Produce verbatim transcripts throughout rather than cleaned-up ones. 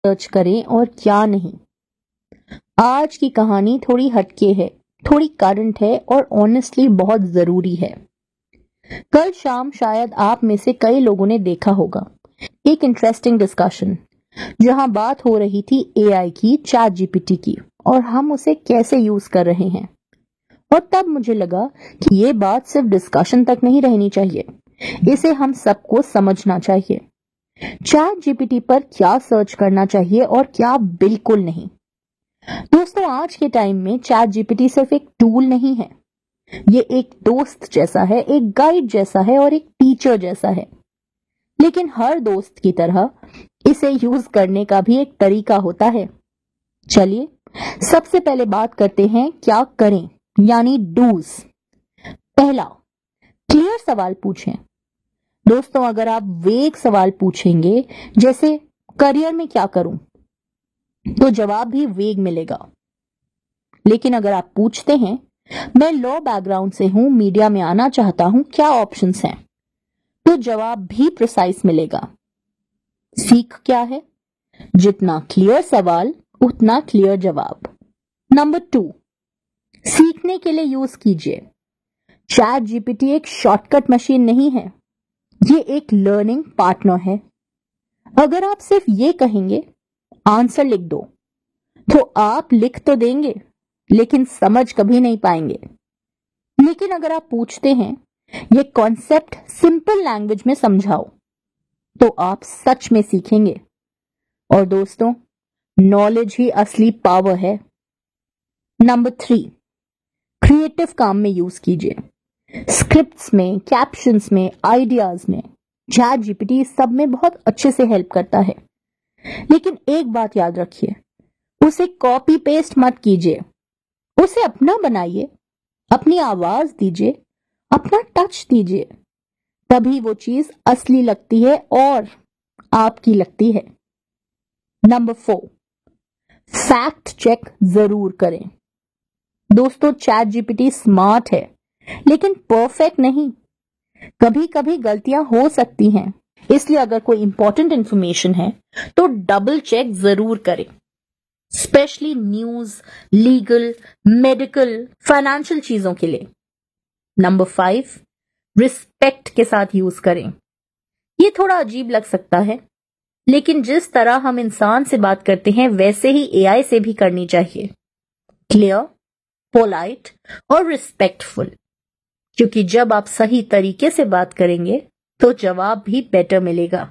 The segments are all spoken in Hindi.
सर्च करें और क्या नहीं। आज की कहानी थोड़ी हटके है, थोड़ी करंट है और ऑनेस्टली बहुत जरूरी है। कल शाम शायद आप में से कई लोगों ने देखा होगा एक इंटरेस्टिंग डिस्कशन जहां बात हो रही थी एआई की, चैट जीपीटी की, और हम उसे कैसे यूज कर रहे हैं। और तब मुझे लगा कि ये बात सिर्फ डिस्कशन तक नहीं रहनी चाहिए, इसे हम सबको समझना चाहिए। चैट जीपीटी पर क्या सर्च करना चाहिए और क्या बिल्कुल नहीं। दोस्तों, आज के टाइम में चैट जीपीटी सिर्फ एक टूल नहीं है, ये एक दोस्त जैसा है, एक गाइड जैसा है और एक टीचर जैसा है। लेकिन हर दोस्त की तरह इसे यूज करने का भी एक तरीका होता है। चलिए सबसे पहले बात करते हैं क्या करें, यानी डूज। पहला, क्लियर सवाल पूछें। दोस्तों, अगर आप वेग सवाल पूछेंगे जैसे करियर में क्या करूं, तो जवाब भी वेग मिलेगा। लेकिन अगर आप पूछते हैं मैं लॉ बैकग्राउंड से हूं, मीडिया में आना चाहता हूं, क्या ऑप्शंस हैं, तो जवाब भी प्रिसाइज मिलेगा। सीख क्या है? जितना क्लियर सवाल उतना क्लियर जवाब। नंबर टू, सीखने के लिए यूज कीजिए। चैट जीपीटी एक शॉर्टकट मशीन नहीं है, ये एक लर्निंग पार्टनर है। अगर आप सिर्फ ये कहेंगे आंसर लिख दो, तो आप लिख तो देंगे लेकिन समझ कभी नहीं पाएंगे। लेकिन अगर आप पूछते हैं ये कॉन्सेप्ट सिंपल लैंग्वेज में समझाओ, तो आप सच में सीखेंगे। और दोस्तों, नॉलेज ही असली पावर है। नंबर थ्री, क्रिएटिव काम में यूज कीजिए। स्क्रिप्ट्स में, कैप्शंस में, आइडियाज में चैट जीपीटी सब में बहुत अच्छे से हेल्प करता है। लेकिन एक बात याद रखिए, उसे कॉपी पेस्ट मत कीजिए, उसे अपना बनाइए, अपनी आवाज दीजिए, अपना टच दीजिए, तभी वो चीज असली लगती है और आपकी लगती है। नंबर फोर, फैक्ट चेक जरूर करें। दोस्तों, चैट जीपीटी स्मार्ट है लेकिन परफेक्ट नहीं। कभी कभी गलतियां हो सकती हैं, इसलिए अगर कोई इंपॉर्टेंट इंफॉर्मेशन है तो डबल चेक जरूर करें, specially news, legal, medical, financial चीजों के लिए। नंबर फाइव, रिस्पेक्ट के साथ यूज करें। ये थोड़ा अजीब लग सकता है, लेकिन जिस तरह हम इंसान से बात करते हैं वैसे ही एआई से भी करनी चाहिए। क्लियर, पोलाइट और रिस्पेक्टफुल। क्योंकि जब आप सही तरीके से बात करेंगे तो जवाब भी बेटर मिलेगा।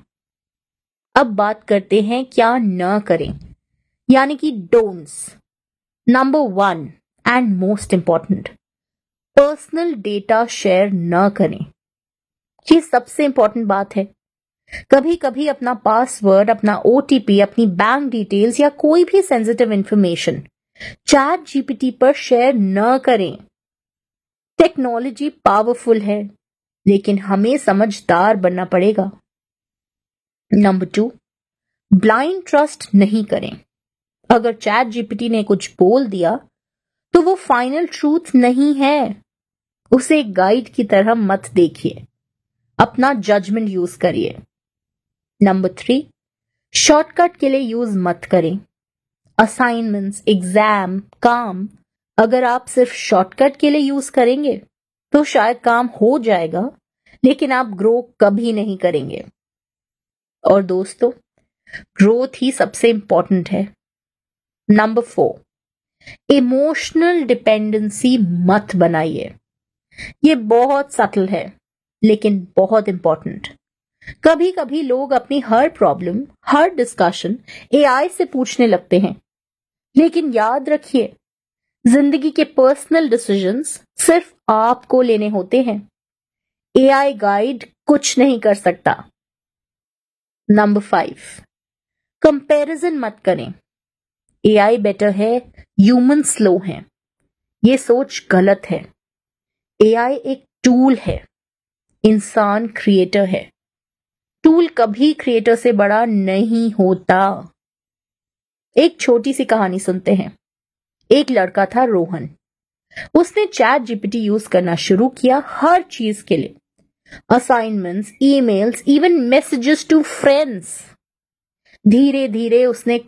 अब बात करते हैं क्या न करें, यानी कि don'ts. Number one and most important, personal data share न करें। ये सबसे इंपॉर्टेंट बात है। कभी कभी अपना पासवर्ड, अपना ओटीपी, अपनी बैंक डिटेल्स या कोई भी सेंसिटिव इंफॉर्मेशन चैट जीपीटी पर शेयर न करें। टेक्नोलॉजी पावरफुल है, लेकिन हमें समझदार बनना पड़ेगा। नंबर टू, ब्लाइंड ट्रस्ट नहीं करें। अगर चैट जीपीटी ने कुछ बोल दिया तो वो फाइनल ट्रूथ नहीं है। उसे एक गाइड की तरह मत देखिए, अपना जजमेंट यूज करिए। नंबर थ्री, शॉर्टकट के लिए यूज मत करें। असाइनमेंट्स, एग्जाम, काम, अगर आप सिर्फ शॉर्टकट के लिए यूज करेंगे तो शायद काम हो जाएगा, लेकिन आप ग्रो कभी नहीं करेंगे। और दोस्तों, ग्रोथ ही सबसे इंपॉर्टेंट है। नंबर फोर, इमोशनल डिपेंडेंसी मत बनाइए। ये बहुत सटल है लेकिन बहुत इंपॉर्टेंट। कभी कभी लोग अपनी हर प्रॉब्लम, हर डिस्कशन एआई से पूछने लगते हैं, लेकिन याद रखिए, जिंदगी के पर्सनल डिसीजंस सिर्फ आपको लेने होते हैं। एआई गाइड कुछ नहीं कर सकता। नंबर फाइव, कंपैरिजन मत करें। एआई बेटर है, ह्यूमन स्लो है। ये सोच गलत है। एआई एक टूल है, इंसान क्रिएटर है। टूल कभी क्रिएटर से बड़ा नहीं होता। एक छोटी सी कहानी सुनते हैं। एक लड़का था रोहन। उसने चैट जीपीटी यूज करना शुरू किया हर चीज के लिए, assignments, emails, even messages to friends. धीरे धीरे उसने